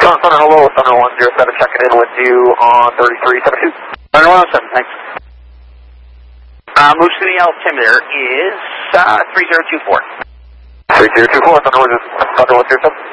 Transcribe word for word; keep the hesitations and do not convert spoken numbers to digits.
John Thunder, hello, Thunder one zero seven, checking in with you on thirty-three seventy-two. Thunder one oh seven, thanks. Uh, Moose to the altimeter is uh, three zero two four. three zero two four, Thunder one zero seven.